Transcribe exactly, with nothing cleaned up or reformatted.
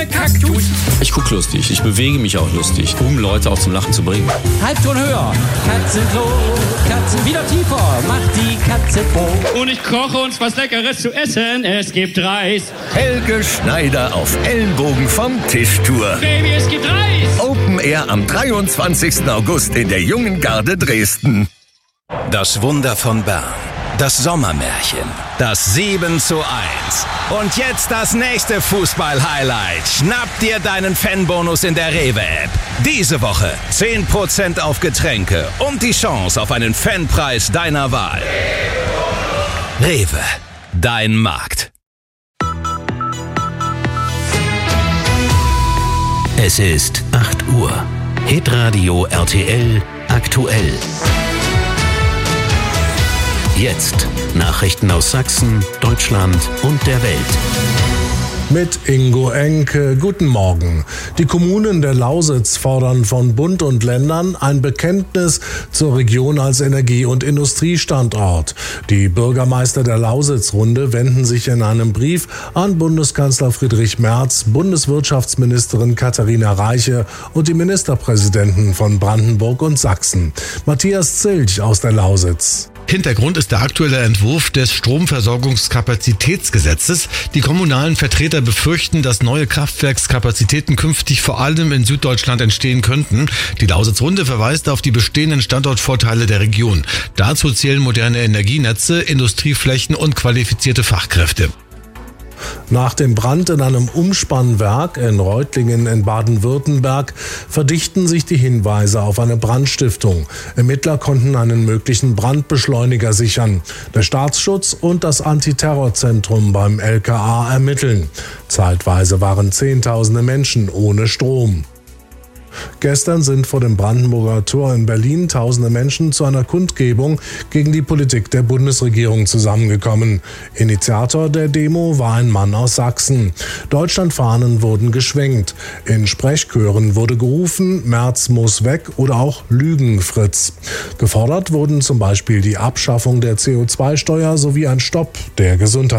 Kaktus. Ich gucke lustig, ich bewege mich auch lustig, um Leute auch zum Lachen zu bringen. Halbton höher, Katzenklo, Katzen wieder tiefer, macht die Katze froh. Und ich koche uns was Leckeres zu essen, es gibt Reis. Helge Schneider auf Ellenbogen vom Tischtour. Baby, es gibt Reis. Open Air am dreiundzwanzigsten August in der Jungen Garde Dresden. Das Wunder von Bern. Das Sommermärchen. Das sieben zu eins. Und jetzt das nächste Fußball-Highlight. Schnapp dir deinen Fanbonus in der Rewe-App. Diese Woche zehn Prozent auf Getränke und die Chance auf einen Fanpreis deiner Wahl. Rewe. Dein Markt. Es ist acht Uhr. Hitradio R T L aktuell. Jetzt Nachrichten aus Sachsen, Deutschland und der Welt. Mit Ingo Enke, guten Morgen. Die Kommunen der Lausitz fordern von Bund und Ländern ein Bekenntnis zur Region als Energie- und Industriestandort. Die Bürgermeister der Lausitzrunde wenden sich in einem Brief an Bundeskanzler Friedrich Merz, Bundeswirtschaftsministerin Katharina Reiche und die Ministerpräsidenten von Brandenburg und Sachsen. Matthias Zilch aus der Lausitz. Hintergrund ist der aktuelle Entwurf des Stromversorgungskapazitätsgesetzes. Die kommunalen Vertreter befürchten, dass neue Kraftwerkskapazitäten künftig vor allem in Süddeutschland entstehen könnten. Die Lausitzrunde verweist auf die bestehenden Standortvorteile der Region. Dazu zählen moderne Energienetze, Industrieflächen und qualifizierte Fachkräfte. Nach dem Brand in einem Umspannwerk in Reutlingen in Baden-Württemberg verdichten sich die Hinweise auf eine Brandstiftung. Ermittler konnten einen möglichen Brandbeschleuniger sichern. Der Staatsschutz und das Antiterrorzentrum beim L K A ermitteln. Zeitweise waren Zehntausende Menschen ohne Strom. Gestern sind vor dem Brandenburger Tor in Berlin tausende Menschen zu einer Kundgebung gegen die Politik der Bundesregierung zusammengekommen. Initiator der Demo war ein Mann aus Sachsen. Deutschlandfahnen wurden geschwenkt. In Sprechchören wurde gerufen, Merz muss weg oder auch Lügen, Fritz. Gefordert wurden zum Beispiel die Abschaffung der C O zwei Steuer sowie ein Stopp der Gesundheit.